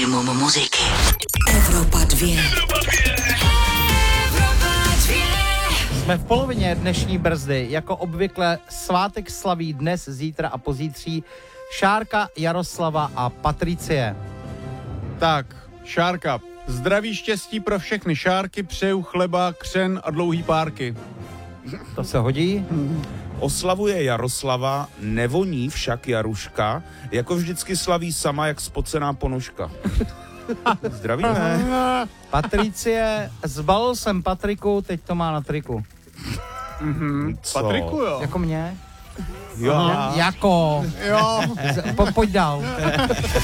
Maximum muziky. Evropa 2. Jsme v polovině dnešní brzdy. Jako obvykle svátek slaví dnes, zítra a pozítří Šárka, Jaroslava a Patricie. Tak, Šárka. Zdraví, štěstí pro všechny Šárky, přeju chleba, křen a dlouhý párky. To se hodí? Oslavuje Jaroslava, nevoní však Jaruška, jako vždycky slaví sama jak spocená ponožka. Zdravíme. Patricie, zbalil jsem Patriku, teď to má na triku. Co? Patriku, jo. Jako mě? Jo. Jako. Jo. Pojď dál.